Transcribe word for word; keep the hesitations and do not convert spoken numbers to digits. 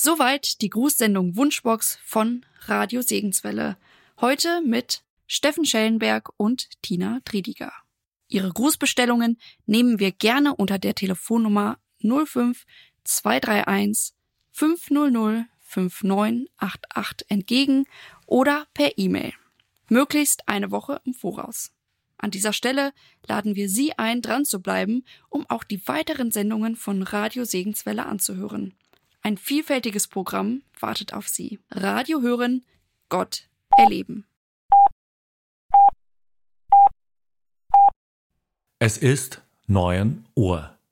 Soweit die Grußsendung Wunschbox von Radio Segenswelle. Heute mit Steffen Schellenberg und Tina Triediger. Ihre Grußbestellungen nehmen wir gerne unter der Telefonnummer null fünf zwei drei eins fünf null null fünf neun acht acht entgegen oder per E-Mail. Möglichst eine Woche im Voraus. An dieser Stelle laden wir Sie ein, dran zu bleiben, um auch die weiteren Sendungen von Radio Segenswelle anzuhören. Ein vielfältiges Programm wartet auf Sie. Radio hören, Gott erleben. Es ist neun Uhr.